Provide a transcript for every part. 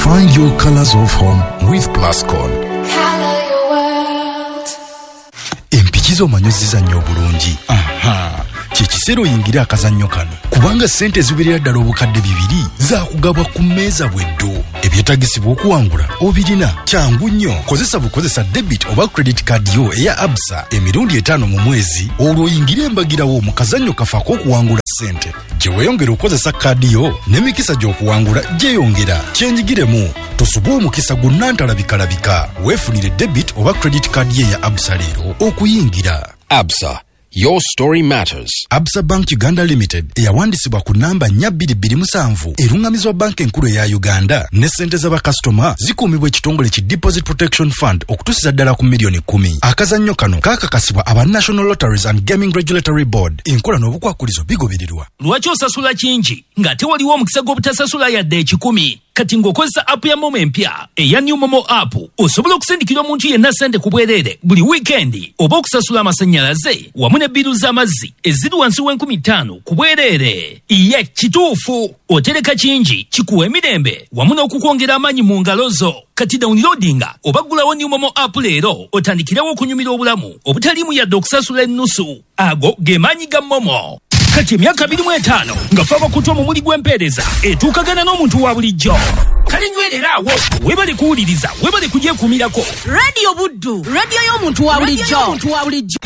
Find your colors of home with Plascon. Color your world. Empikizo manyoziza nnyo bulungi. Kyekiseera oyingira akazannyo kano kubanga ssente ziwerera ddala obukadde 2 zaakugabwa ku mmeeza bweddo. Ebyetagisibwa okuwangula obirina kyangu nnyo. Kozesa debit oba credit card yo eya Absa emirundi 5 mu mwezi olwo oyingire embagirawo mu kazannyo kafaako okuwangula ssente. Gye weeyongera okukozesa kaadi yo n'emikisa gy'okuwangula gyeyongera. Kyenjigiremu tosubwa omukisa gunnantalabika. Weefunire debit oba credit card ye ya Absa leero okuyingira. Absa. Your story matters. Absa Bank Uganda Limited eyawandisibwa ku namba 4227 erungamizwa banka enkulu ya Uganda ne ssente z'abakasitoma zikuumibwa ekitongole ki Deposit Protection Fund okutuusiza ddala ku miliyoni 10. Akazannyo kano kaakakasibwa aba National Lotteries and Gaming Regulatory Board. Enkola n'obukwakulizo bigobererwa. Lwaki osasula kingi ng'ate waliwo omukisa gw'obutasasula yadde 10? Kati ng'okozesa app ya Momo empya eya New Momo app osobola okusindikira omuntu yenna ssente ku bwereere buli weekend oba okusasula amasannyalaze wamu ne biru z'amazzi eziri wansi w'50,000 ku bwereere. Ye kituufu otereka kingi kikuwa emirembe wamu n'okukwongera amaanyi mu ngalo zo. Kati downloadinga oba gulawo New Momo app leero otandikirawo okunyumira obulamu obutaliimu yadde okusasula ennusu. Ago ge maanyi ga Momo. Kati emyaka 25 nga faba kutwa mu muli gw'empeereza etuukagana n'omuntu wa bulijjo. Kale nywereraawo webale kuwuliriza webale kugyekuumirako. Radio Buddu, radio y'omuntu wa bulijjo.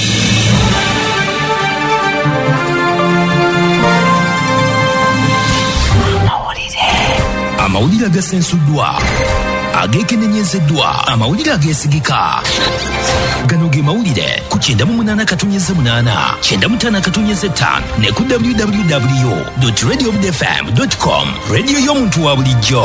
Amawulire agasensuddwa, ageekenenyezeddwa, amawulire ageesigika. Gano ge mawulire ku 98.8, 95.5 ne ku www.radiobudfm.com. Radio y'omuntu wa bulijjo.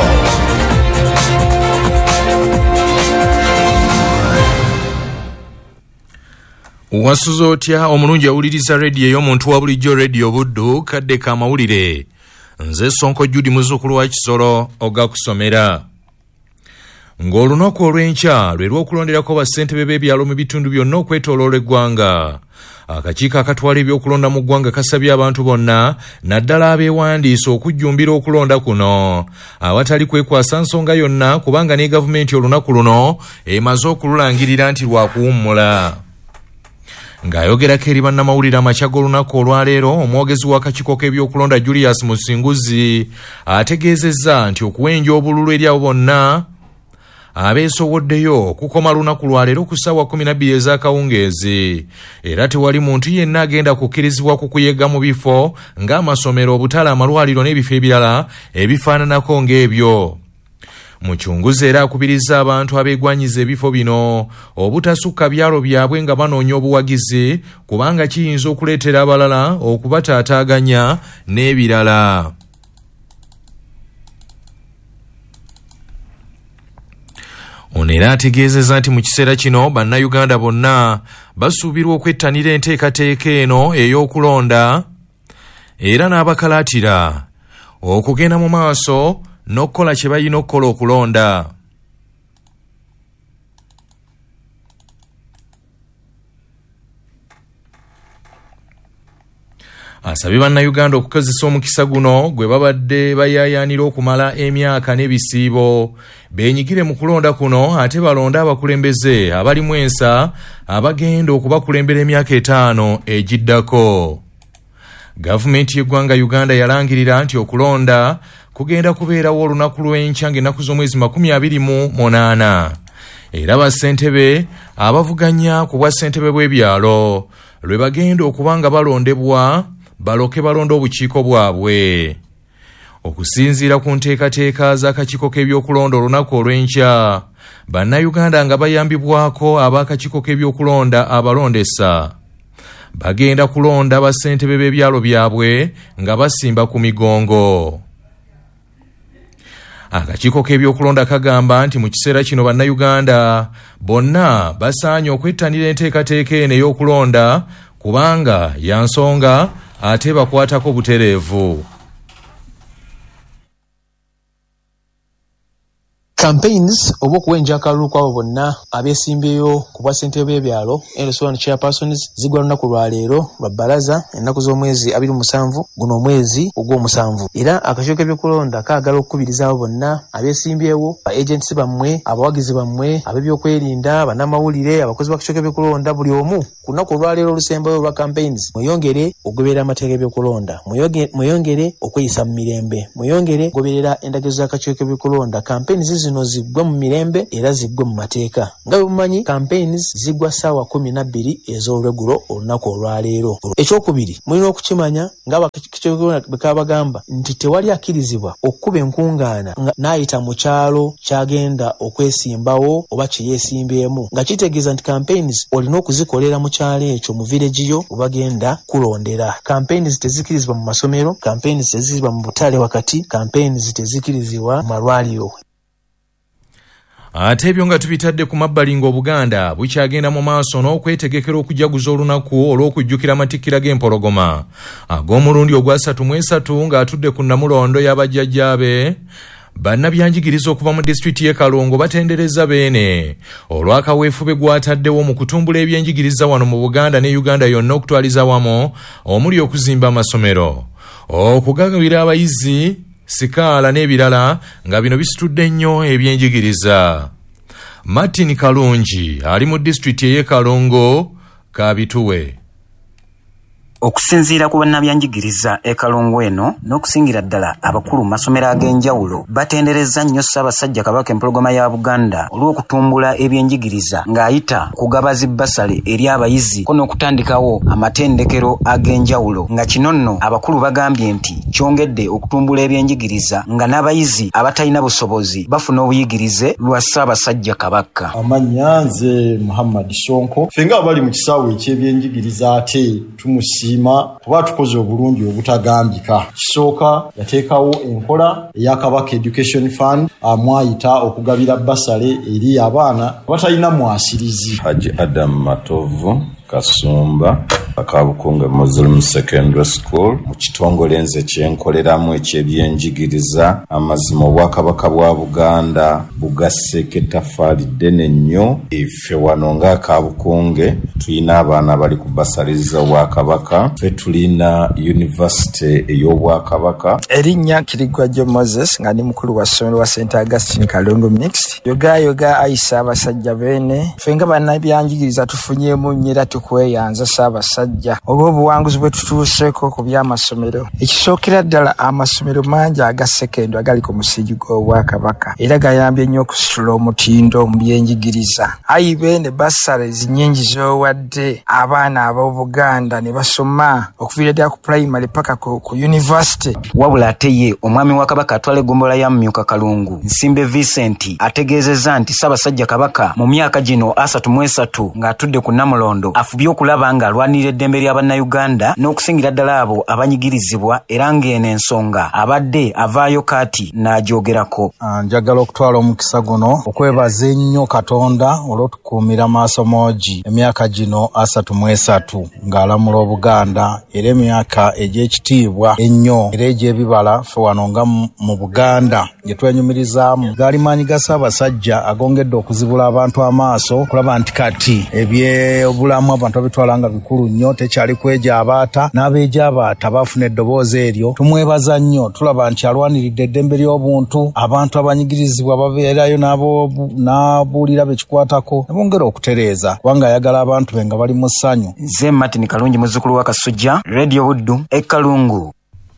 Wasuza otya omulungi awuliriza radio y'omuntu wa bulijjo Radio Buddu kadde ka mawulire. Nze Sonko Judy muzzukulu wa Kisoro ogakusomera. Ng'olunaku olw'enkya lwe lw'okulonderako bassentebe b'ebyalo mu bitundu byonna okwetooloola eggwanga. Akakiiko akatwala ebyokulonda mu ggwanga kasabye abantu bonna naddala abeewandiisa okujjumbira okulonda kuno awatali kwekwasa nsonga yonna kubanga ne gavumenti olunaku luno emaze okululangirira nti lwakuwummula. Ng'ayogerako eri bannamawulire amakya g'olunaku olwaleero omwogezi w'akakiiko k'ebyokulonda Julius Musinguzi ategeezezza nti okuwenja obululu eri abo bonna abeesowoddeyo kukoma lunaku lwaleero ku ssaawa 12 ez'akawungeezi era tewali muntu yenna agenda kukkirizibwa ku kuyega mu bifo ng'amasomero, obutale, amalwaliro n'ebifo ebirala ebifaananako ng'ebyo. Mukyunguzi era akubirizza abantu abeegwanyiza ebifo bino obutasukka byalo byabwe nga banoonya obuwagizi kubanga kiyinza okuleetera abalala okubataataaganya n'ebirala. Ono era ategeezezza nti mu kiseera kino bannayuganda bonna basuubirwa okwettanira enteekateeka eno ey'okulonda era n'abakalaatira okugenda mu maaso n'okukola kye balina okukola okulonda. Asabye bannayuganda okukozesa omukisa guno gwe babadde bayaayaanira okumala emyaka n'ebisiibo beenyigire mu kulonda kuno ate balonda abakulembeze abalimu ensa abagenda okubakulembera emyaka 5 egiddako. Gavumenti y'eggwanga Uganda yalangirira nti okulonda kugenda kubeerawo olunaku lw'enkya ng'ennaku z'omwezi 28 era bassentebe abavuganya ku bwa ssentebe bw'ebyalo lwe bagenda okuba nga balondebwa baloke balonda obukiiko bwabwe. Okusinziira ku nteekateeka z'akakiiko k'ebyokulonda olunaku olw'enkya bannayuganda nga bayambibwako ab'akakiiko k'ebyokulonda abalondesa bagenda kulonda bassentebe b'ebyalo byabwe nga basimba ku migongo. Akakiiko k'ebyokulonda kagamba nti mu kiseera kino bannayuganda bonna basaanye okwettanira enteekateeka eno ey'okulonda kubanga ya nsonga ate bakwatako butereevu. campaigns oba okuwenja akalulu kwabo bonna abeesimbeyo ku bwa ssentebe b'ebyalo and chairpersons zigwa lunaku lwa leero lwa bbalaza ennaku z'omwezi 27 guno omwezi ogw'omusanvu. Era akakiiko k'ebyokulonda kaagala okukubiriza abo bonna abeesimbyewo, ba agents bammwe, abawagizi bammwe, ab'ebyokwerinda, bannamawulire, abakozi b'akakiiko k'ebyokulonda, buli omu ku lunaku olwaleero olusembayo olwa campaigns mweyongere okugoberera amateeka g'ebyokulonda, mweyongere okweyisa mu mirembe, mweyongere okugoberera endagiro z'akakiiko k'ebyokulonda. Campaigns zino ziggwe mu mirembe era ziggwe mu mateeka. Nga bwe mumanyi campaigns ziggwa ssaawa 12 ez'olwegulo olunaku olwaleero. Ekyokubiri mulina okukimanya ng'abakakiiko bwe kabagamba nti tewali akkirizibwa okukuba enkungaana n'ayita mu kyalo ky'agenda okwesimbawo oba kye yeesimbyemu, nga kitegeeza nti campaigns olina okuzikolera mu kyalo ekyo mu village yo obagenda kulondera. Campaigns tezikirizibwa mu masomero, campaigns tezikirizibwa mu butale wakati, campaigns tezikirizibwa mu malwaliro. Ate ebyo nga tubitadde ku mabbali ng'Obuganda bukyagenda mu maaso n'okwetegekera okujaguza olunaku olw'okujjukira amatikkira g'empologoma ag'omulundi ogwa-33 ng'atudde ku Namulondo y'abajjajjaabe. Bannabyanjigiriza okuva mu disitulikiti y'e Kalongo batendereza beene olw'akaweefube gw'ataddewo mu kutumbula ebyenjigiriza wano mu Buganda ne Uganda yonna okutwaliza wamu omuli okuzimba amasomero, okugabira abayizi sikaala n'ebirala nga bino bisitudde nnyo ebyenjigiriza. Martin Kalungi ali mu disitulikiti y'e Kalongo kabituwe. Okusinziira ku bannabyanjigiriza e Kalongo eno n'okusingira ddala abakulu mu masomero ag'enjawulo batendereza nnyo Ssaabasajja Kabaka empologoma ya Buganda olw'okutumbula ebyenjigiriza ng'ayita kugaba zibbasale eri abayizi ko n'okutandikawo amatendekero ag'enjawulo, nga kino nno abakulu bagambye nti kyongedde okutumbula ebyenjigiriza nga n'abayizi abatalina busobozi bafuna obuyigirize lwa Ssaabasajja Kabaka. Amannya nze Muhammad Sonko. Fenga abali mu kisaawe eky'ebyenjigiriza ate tumusi kuba tukoze obulungi obutagambika. Kisooka yateekawo enkola eya Kabaka Education Fund amwayita okugabira basale eri abaana abatalina mwasirizi. Haji Adam Matovu Kasumba Akabukunge Muslim Secondary School mu kitongole nze kyenkoleramu ekyebyenjigiriza amazima obwakabaka bwa Buganda bugasse ettaffaali ddene nnyo. Iffe wano nga Akabukunge tulina abaana bali ku basaliza obwakabaka, ffe tulina University ey'obwakabaka. Erinnya Kirigwajjo Moses nga ndi mukulu wa ssomero wa St. Augustine Kalongo Mixed. Yoga ayisa abasajja beene ffe nga bannabyanjigiriza tufunyeemu nnyera tukweyanza Ssaabasajja oba obuwanguzi bwe tutuuseeko ku by'amasomero. Ekisookera ddala amasomero mangi aga sekendo agali ku musingi gw'Obwakabaka era gayambye nnyo okusitula omutindo mu byenjigiriza. Ayi beene basale nnyingi z'owadde abaana ab'Obuganda ne basoma okuviira ddala ku primary paka ku university. Wabula ate ye omwami wa Kabaka atwala eggombolola ya Mumyuka Kalungu Nsimbe Vincent ategeezezza nti Ssaabasajja Kabaka mu myaka gino 33 ng'atudde ku Namulondo afubye okulaba nga alwanirira eddembe lya bannayuganda n'okusingira ddala abo abanyigirizibwa era ng'eno ensonga abadde avaayo kati n'agyogerako. Njagala okutwala omukisa guno okwebaza ennyo Katonda olw'otukuumira maaso moogi emyaka gino 33 ng'alamula Obuganda era emyaka egy'ekitiibwa ennyo era egy'ebibala ffe wano nga mu Buganda gye twenyumirizaamu. Gaali maanyi ga Ssaabasajja agongedde okuzibula abantu amaaso okulaba nti kati ebyobulamu abantu babitwala nga bikulu nnyo, tekyali kweja abaata n'abeeja abaata bafuna eddoboozi eryo. Tumwebaza nnyo, tulaba nti alwaniridde eddembe ly'obuntu, abantu abanyigirizibwa babeerayo n'abuulira bekikwatako ne bongera okutereeza kubanga ayagala abantu be nga bali mu ssanyu. Nze Martin Kalungi muzzukulu wa Kasujja, Radio Buddu, e Kalungu.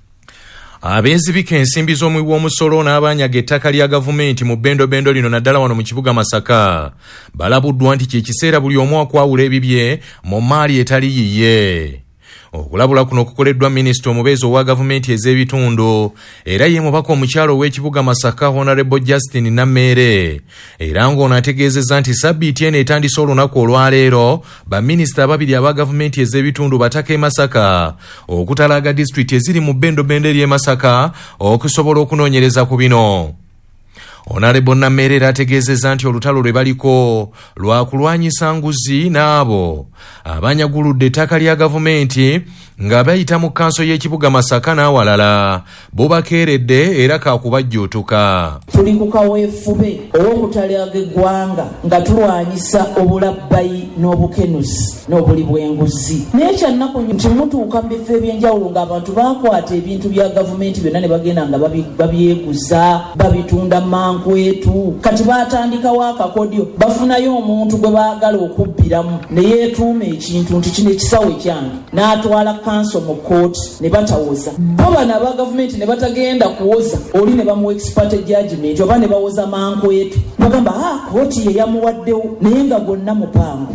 Abeezibika ensimbi z'omuwi w'omusolo n'abanyaga ettaka lya gavumenti mu bbendobendo lino naddala wano mu kibuga Masaka balabuddwa nti kye kiseera buli omu akwawula ebibye mu maali etali yiye. Okulabula kuno kukoleddwa minisita omubeezi owa gavumenti ez'ebitundu era ye mubaka omukyalo w'ekibuga Masaka Honorable Justin Namere era ng'ono ategeezezza nti sabbiiti eno etandise olunaku olwaleero baminisita ababiri aba gavumenti ez'ebitundu bataka e Masaka okutalaga disitulikiti eziri mu bbendobendo ery'e Masaka okusobola okunoonyereza ku bino. Honorable Namere ategeezezza nti olutalo lwe baliko lwa kulwanyisa nguzi n'abo abanyaguludde ettaka lya gavumenti nga bayita mu kanso y'ekibuga Masaka n'awalala bo bakeeredde era kaakubajjuutuka. Tuli ku kaweefube ow'okutaliaga eggwanga nga tulwanyisa obulabbayi n'obukenusi n'obuli bw'enguzi. Naye kyannaku nti mutuuka mu bifo eby'enjawulo ng'abantu baakwata ebintu bya gavumenti byonna ne bagenda nga babyeguza babitunda mankwetu. Kati baatandikawo akakodyo bafunayo omuntu gwe baagala okubbiramu ne yeetuuma ekintu nti kino ekisawo ekyange n'atwala kanso mu kooti ne batawoza. Bo bano aba gavumenti ne batagenda kuwoza oli ne bamuwa expert judgment oba ne bawoza mankwetu bagamba kooti ye yamuwaddewo naye nga gonna mupango.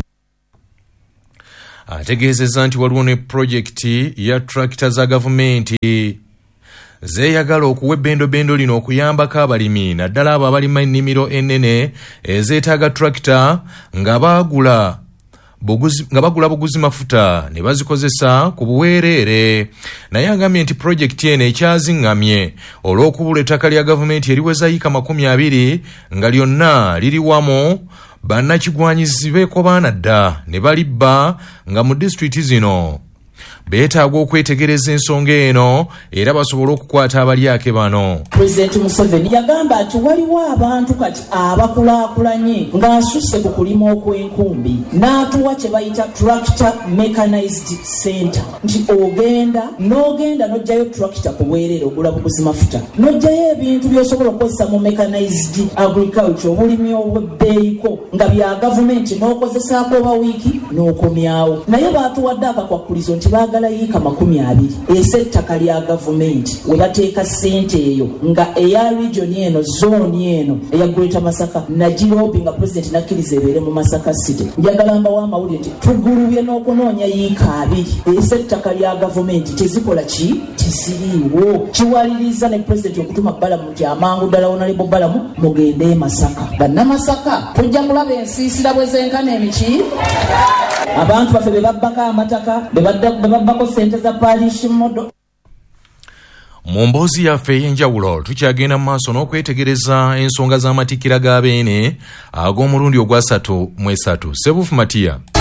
Ategeezezza nti waliwo ne projekiti ya tractor za gavumenti zeeyagala okuwa ebbendobendo lino okuyambako abalimi naddala abo abalima ennimiro ennene ezeetaaga tractor nga bagula buguzi mafuta ne bazikozesa ku buweereere. Naye agambye nti projekiti eno ekyaziŋŋamye olw'okubula ettaka lya gavumenti eriweza yiika 20 nga lyonna liri wamu bannakigwanyizi beekobaana dda ne balibba nga mu disitulikiti zino beetaaga okwetegereza ensonga eno era basobole okukwata abalyake bano. Pulezidenti Museveni yagamba nti waliwo abantu kati abakulaakulanye ng'asusse ku kulima okw'enkumbi n'atuwa kye bayita tractor mechanized center nti ogenda n'ojjayo tractor ku bwereere ogula buguzi mafuta n'ojjayo ebintu by'osobola okukozesa mu mechanized agriculture obulimi obw'ebbeeyiko nga bya gavumenti n'okozesaako oba wiiki n'okomyawo. Naye baatuwadde akakwakulizo nti baagala yiika 20 esettaka lya gavumenti we bateeka ssente eyo nga eya region eno zooni eno eya Greater Masaka Nagirobi nga pulezidenti nakkiriza ebeere mu Masaka City. Njagala mbawo amawulire nti tugulubye n'okunoonya yiika 2 esettaka lya gavumenti tezikola ki teziriiwo. Kiwaliriza ne pulezidenti okutuma Balamu nti amangu ddala Honorable Balamu mugende e Masaka. Bannamasaka tujja kulaba ensiisira bwe zenkana emiki abantu baffe be babbako amataka be babbako ssente za parish modo. Mu mboozi yaffe ey'enjawulo tukyagenda mu maaso n'okwetegereza ensonga z'amatikkira ga Beene ag'omulundi ogwa 3 Sebufu Matiya.